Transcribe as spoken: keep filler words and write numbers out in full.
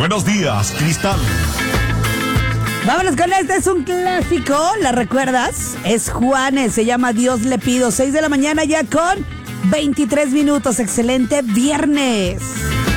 Buenos días, Cristal. Vámonos con este, es un clásico, ¿la recuerdas? Es Juanes, se llama Dios le pido, seis de la mañana ya con veintitrés minutos, excelente viernes.